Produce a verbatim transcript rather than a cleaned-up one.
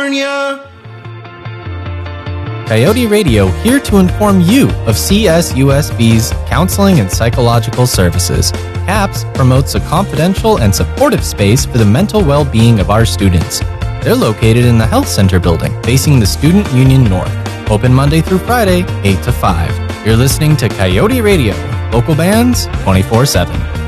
California. Coyote Radio here to inform you of C S U S B's Counseling and Psychological Services. CAPS promotes a confidential and supportive space for the mental well-being of our students. They're located in the Health Center building, facing the Student Union North. Open Monday through Friday, eight to five. You're listening to Coyote Radio, local bands twenty-four seven.